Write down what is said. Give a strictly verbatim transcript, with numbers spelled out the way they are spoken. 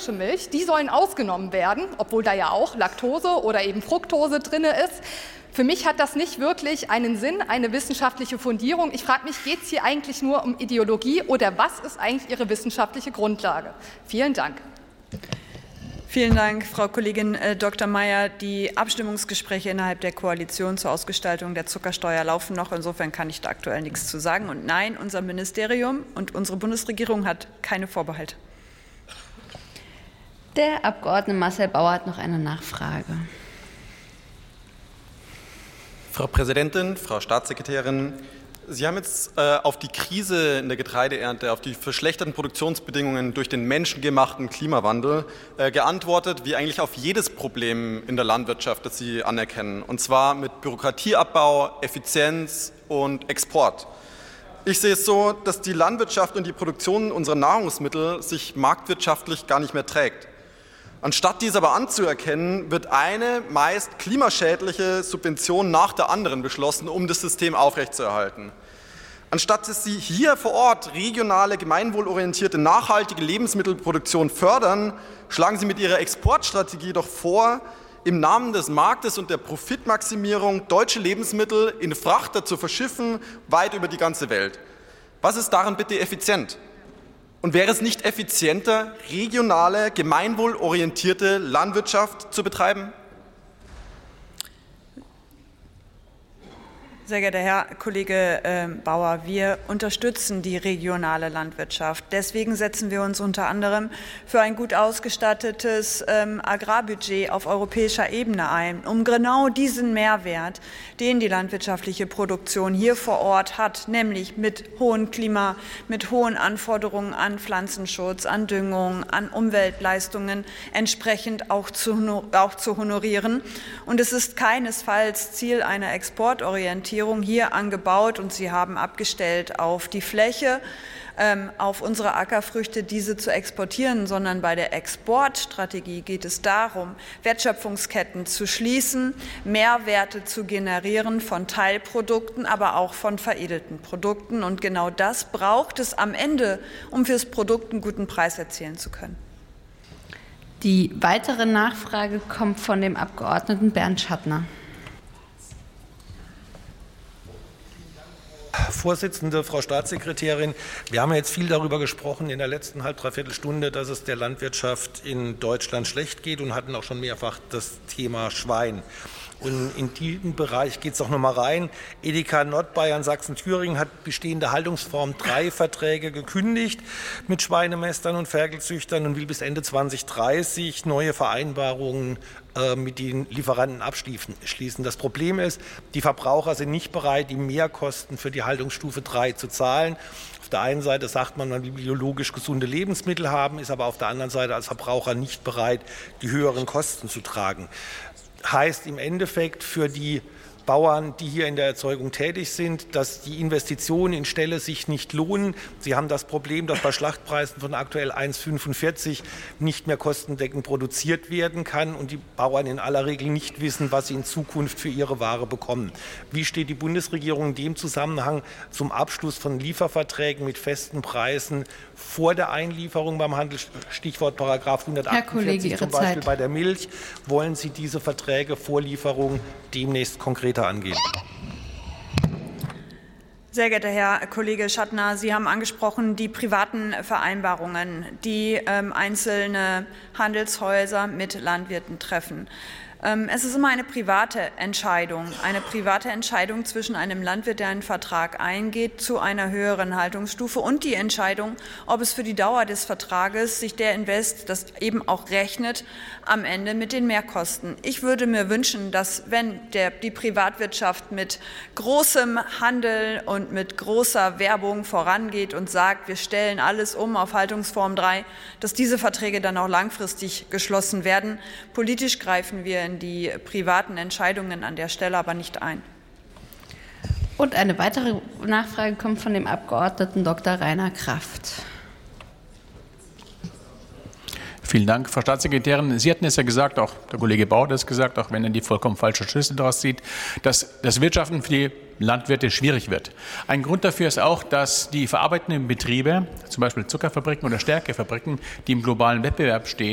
tierische Milch, die sollen ausgenommen werden, obwohl da ja auch Laktose oder eben Fructose drin ist. Für mich hat das nicht wirklich einen Sinn, eine wissenschaftliche Fundierung. Ich frage mich, geht es hier eigentlich nur um Ideologie oder was ist eigentlich Ihre wissenschaftliche Grundlage? Vielen Dank. Vielen Dank, Frau Kollegin Doktor Mayer. Die Abstimmungsgespräche innerhalb der Koalition zur Ausgestaltung der Zuckersteuer laufen noch. Insofern kann ich da aktuell nichts zu sagen. Und nein, unser Ministerium und unsere Bundesregierung hat keine Vorbehalte. Der Abgeordnete Marcel Bauer hat noch eine Nachfrage. Frau Präsidentin, Frau Staatssekretärin, Sie haben jetzt äh, auf die Krise in der Getreideernte, auf die verschlechterten Produktionsbedingungen durch den menschengemachten Klimawandel äh, geantwortet, wie eigentlich auf jedes Problem in der Landwirtschaft, das Sie anerkennen, und zwar mit Bürokratieabbau, Effizienz und Export. Ich sehe es so, dass die Landwirtschaft und die Produktion unserer Nahrungsmittel sich marktwirtschaftlich gar nicht mehr trägt. Anstatt dies aber anzuerkennen, wird eine meist klimaschädliche Subvention nach der anderen beschlossen, um das System aufrechtzuerhalten. Anstatt dass Sie hier vor Ort regionale, gemeinwohlorientierte, nachhaltige Lebensmittelproduktion fördern, schlagen Sie mit Ihrer Exportstrategie doch vor, im Namen des Marktes und der Profitmaximierung deutsche Lebensmittel in Frachter zu verschiffen, weit über die ganze Welt. Was ist daran bitte effizient? Und wäre es nicht effizienter, regionale, gemeinwohlorientierte Landwirtschaft zu betreiben? Sehr geehrter Herr Kollege äh, Bauer, wir unterstützen die regionale Landwirtschaft. Deswegen setzen wir uns unter anderem für ein gut ausgestattetes ähm, Agrarbudget auf europäischer Ebene ein, um genau diesen Mehrwert, den die landwirtschaftliche Produktion hier vor Ort hat, nämlich mit hohen Klima, mit hohen Anforderungen an Pflanzenschutz, an Düngung, an Umweltleistungen entsprechend auch zu, auch zu honorieren. Und es ist keinesfalls Ziel einer Exportorientierung hier angebaut und Sie haben abgestellt auf die Fläche, ähm, auf unsere Ackerfrüchte, diese zu exportieren, sondern bei der Exportstrategie geht es darum, Wertschöpfungsketten zu schließen, Mehrwerte zu generieren von Teilprodukten, aber auch von veredelten Produkten. Und genau das braucht es am Ende, um fürs Produkt einen guten Preis erzielen zu können. Die weitere Nachfrage kommt von dem Abgeordneten Bernd Schattner. Vorsitzende, Frau Staatssekretärin, wir haben jetzt viel darüber gesprochen in der letzten halb, dreiviertel Stunde, dass es der Landwirtschaft in Deutschland schlecht geht und hatten auch schon mehrfach das Thema Schwein. Und in diesen Bereich geht es auch noch mal rein. Edeka Nordbayern, Sachsen, Thüringen hat bestehende Haltungsform drei Verträge gekündigt mit Schweinemästern und Ferkelzüchtern und will bis Ende zweitausenddreißig neue Vereinbarungen äh, mit den Lieferanten abschließen. Das Problem ist, die Verbraucher sind nicht bereit, die Mehrkosten für die Haltungsstufe drei zu zahlen. Auf der einen Seite sagt man, man will biologisch gesunde Lebensmittel haben, ist aber auf der anderen Seite als Verbraucher nicht bereit, die höheren Kosten zu tragen. Heißt im Endeffekt für die Bauern, die hier in der Erzeugung tätig sind, dass die Investitionen in Ställe sich nicht lohnen. Sie haben das Problem, dass bei Schlachtpreisen von aktuell eins Komma fünfundvierzig nicht mehr kostendeckend produziert werden kann und die Bauern in aller Regel nicht wissen, was sie in Zukunft für ihre Ware bekommen. Wie steht die Bundesregierung in dem Zusammenhang zum Abschluss von Lieferverträgen mit festen Preisen vor der Einlieferung beim Handel? Stichwort Paragraph hundertachtundvierzig zum Beispiel bei der Milch. Wollen Sie diese Verträge vor Lieferung demnächst konkret angehen? Sehr geehrter Herr Kollege Schattner, Sie haben angesprochen die privaten Vereinbarungen, die ähm, einzelne Handelshäuser mit Landwirten treffen. Ähm, es ist immer eine private Entscheidung, eine private Entscheidung zwischen einem Landwirt, der einen Vertrag eingeht, zu einer höheren Haltungsstufe und die Entscheidung, ob es für die Dauer des Vertrages sich der Invest, das eben auch rechnet, am Ende mit den Mehrkosten. Ich würde mir wünschen, dass wenn der, die Privatwirtschaft mit großem Handel und mit großer Werbung vorangeht und sagt, wir stellen alles um auf Haltungsform drei, dass diese Verträge dann auch langfristig geschlossen werden. Politisch greifen wir in die privaten Entscheidungen an der Stelle aber nicht ein. Und eine weitere Nachfrage kommt von dem Abgeordneten Doktor Rainer Kraft. Vielen Dank, Frau Staatssekretärin. Sie hatten es ja gesagt, auch der Kollege Bauer hat es gesagt, auch wenn er die vollkommen falsche Schlüsse daraus zieht, dass das Wirtschaften für die Landwirte schwierig wird. Ein Grund dafür ist auch, dass die verarbeitenden Betriebe, zum Beispiel Zuckerfabriken oder Stärkefabriken, die im globalen Wettbewerb stehen,